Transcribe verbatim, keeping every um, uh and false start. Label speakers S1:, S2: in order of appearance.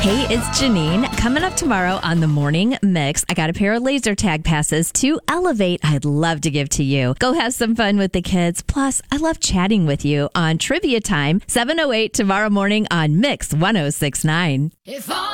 S1: Hey, it's Janine. Coming up tomorrow on the Morning Mix, I got a pair of laser tag passes to Elevate I'd love to give to you. Go have some fun with the kids. Plus, I love chatting with you on Trivia Time, seven oh eight tomorrow morning on Mix one oh six point nine.
S2: If all